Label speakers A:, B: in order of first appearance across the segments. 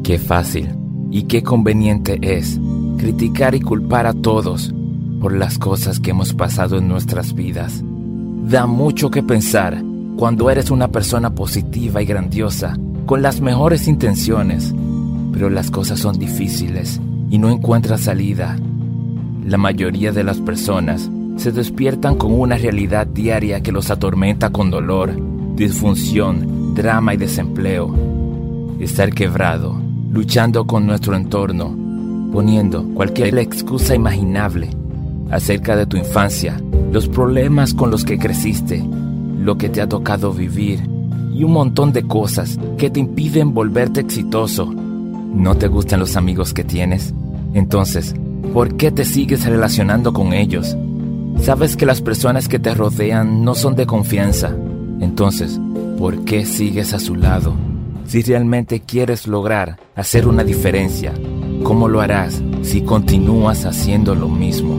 A: Qué fácil y qué conveniente es criticar y culpar a todos por las cosas que hemos pasado en nuestras vidas. Da mucho que pensar cuando eres una persona positiva y grandiosa, con las mejores intenciones, pero las cosas son difíciles y no encuentras salida. La mayoría de las personas se despiertan con una realidad diaria que los atormenta con dolor, disfunción, drama y desempleo. Estar quebrado, luchando con nuestro entorno, poniendo cualquier excusa imaginable acerca de tu infancia, los problemas con los que creciste, lo que te ha tocado vivir y un montón de cosas que te impiden volverte exitoso. ¿No te gustan los amigos que tienes? Entonces, ¿por qué te sigues relacionando con ellos? Sabes que las personas que te rodean no son de confianza. Entonces, ¿por qué sigues a su lado? Si realmente quieres lograr hacer una diferencia, ¿cómo lo harás si continúas haciendo lo mismo?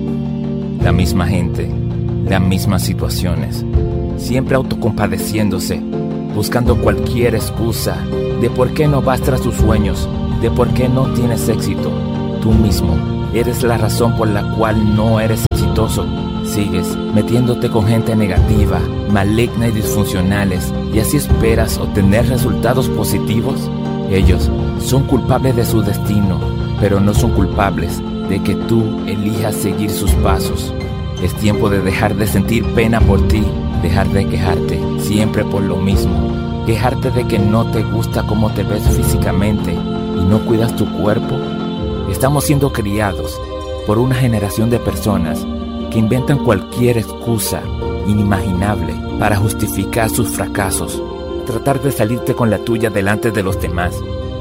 A: La misma gente, las mismas situaciones, siempre autocompadeciéndose, buscando cualquier excusa de por qué no vas tras tus sueños, de por qué no tienes éxito. Tú mismo eres la razón por la cual no eres exitoso. Sigues metiéndote con gente negativa, maligna y disfuncionales, y así esperas obtener resultados positivos. Ellos son culpables de su destino, pero no son culpables de que tú elijas seguir sus pasos. Es tiempo de dejar de sentir pena por ti, dejar de quejarte siempre por lo mismo, quejarte de que no te gusta cómo te ves físicamente y no cuidas tu cuerpo. Estamos siendo criados por una generación de personas que inventan cualquier excusa inimaginable para justificar sus fracasos, tratar de salirte con la tuya delante de los demás.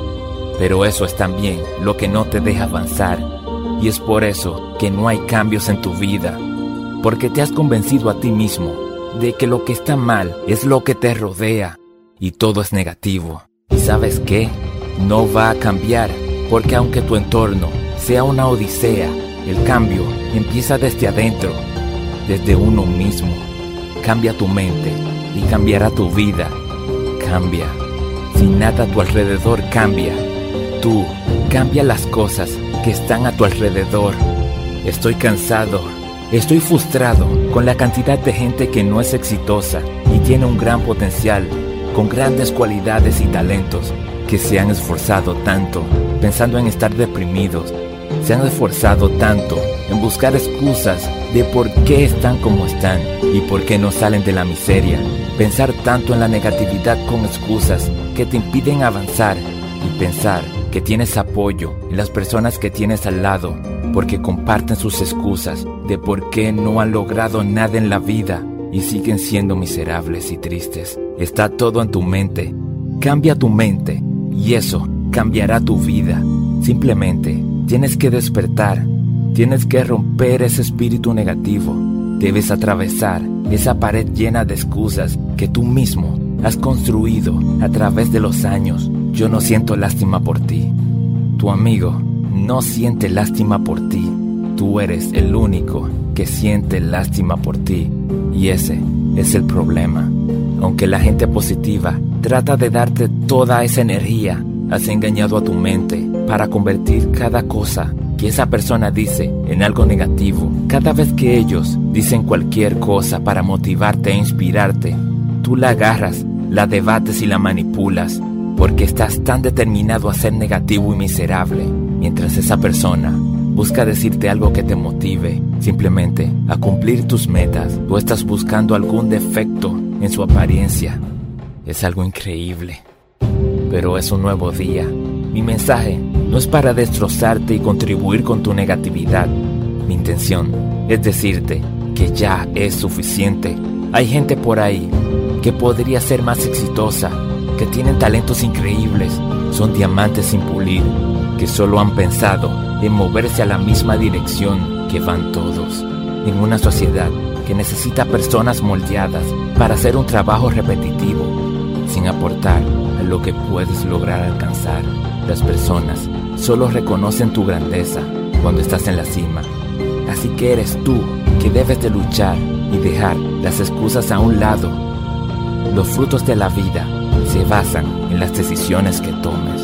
A: Pero eso es también lo que no te deja avanzar, y es por eso que no hay cambios en tu vida, porque te has convencido a ti mismo de que lo que está mal es lo que te rodea y todo es negativo. ¿Y sabes qué? No va a cambiar, porque aunque tu entorno sea una odisea, el cambio empieza desde adentro, desde uno mismo. Cambia tu mente y cambiará tu vida. Cambia. Si nada a tu alrededor cambia, tú cambia las cosas que están a tu alrededor. Estoy cansado, estoy frustrado con la cantidad de gente que no es exitosa y tiene un gran potencial, con grandes cualidades y talentos, que se han esforzado tanto pensando en estar deprimidos. Se han esforzado tanto en buscar excusas de por qué están como están y por qué no salen de la miseria. Pensar tanto en la negatividad con excusas que te impiden avanzar y pensar que tienes apoyo en las personas que tienes al lado porque comparten sus excusas de por qué no han logrado nada en la vida y siguen siendo miserables y tristes. Está todo en tu mente. Cambia tu mente y eso cambiará tu vida. Simplemente tienes que despertar, tienes que romper ese espíritu negativo. Debes atravesar esa pared llena de excusas que tú mismo has construido a través de los años. Yo no siento lástima por ti. Tu amigo no siente lástima por ti. Tú eres el único que siente lástima por ti. Y ese es el problema. Aunque la gente positiva trata de darte toda esa energía, has engañado a tu mente para convertir cada cosa que esa persona dice en algo negativo. Cada vez que ellos dicen cualquier cosa para motivarte e inspirarte, tú la agarras, la debates y la manipulas, porque estás tan determinado a ser negativo y miserable, mientras esa persona busca decirte algo que te motive, simplemente a cumplir tus metas. Tú estás buscando algún defecto en su apariencia. Es algo increíble. Pero es un nuevo día. Mi mensaje no es para destrozarte y contribuir con tu negatividad. Mi intención es decirte que ya es suficiente. Hay gente por ahí que podría ser más exitosa, que tienen talentos increíbles, son diamantes sin pulir, que solo han pensado en moverse a la misma dirección que van todos. En una sociedad que necesita personas moldeadas para hacer un trabajo repetitivo, sin aportar a lo que puedes lograr alcanzar. Las personas solo reconocen tu grandeza cuando estás en la cima. Así que eres tú que debes de luchar y dejar las excusas a un lado. Los frutos de la vida se basan en las decisiones que tomes.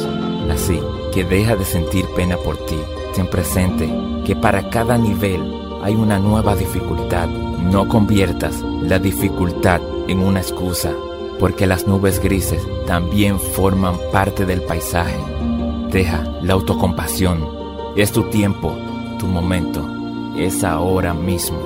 A: Así que deja de sentir pena por ti. Ten presente que para cada nivel hay una nueva dificultad. No conviertas la dificultad en una excusa, porque las nubes grises también forman parte del paisaje. Deja la autocompasión. Es tu tiempo, tu momento. Es ahora mismo.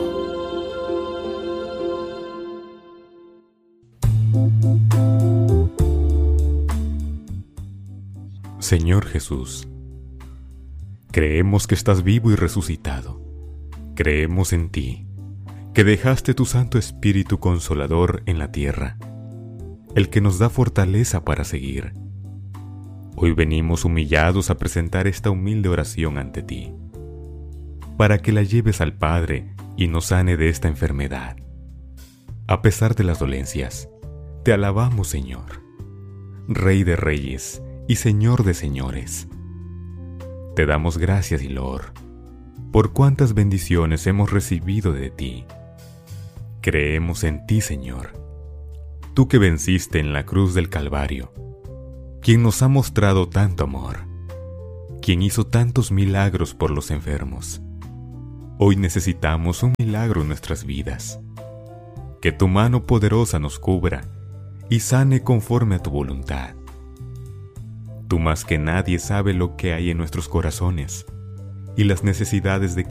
B: Señor Jesús, creemos que estás vivo y resucitado. Creemos en ti, que dejaste tu Santo Espíritu Consolador en la tierra, el que nos da fortaleza para seguir. Hoy venimos humillados a presentar esta humilde oración ante ti, para que la lleves al Padre y nos sane de esta enfermedad. A pesar de las dolencias, te alabamos, Señor, Rey de Reyes y Señor de Señores. Te damos gracias y loor por cuántas bendiciones hemos recibido de ti. Creemos en ti, Señor, tú que venciste en la cruz del Calvario, quien nos ha mostrado tanto amor, quien hizo tantos milagros por los enfermos. Hoy necesitamos un milagro en nuestras vidas. Que tu mano poderosa nos cubra y sane conforme a tu voluntad. Tú más que nadie sabes lo que hay en nuestros corazones y las necesidades de